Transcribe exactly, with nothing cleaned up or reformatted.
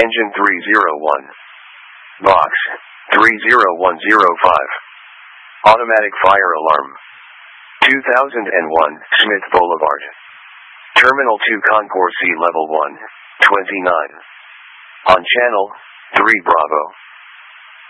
Engine three zero one. Box three zero one zero five. Automatic fire alarm. two thousand one, Smith Boulevard. Terminal two Concourse C Level one, twenty-nine. On Channel three Bravo.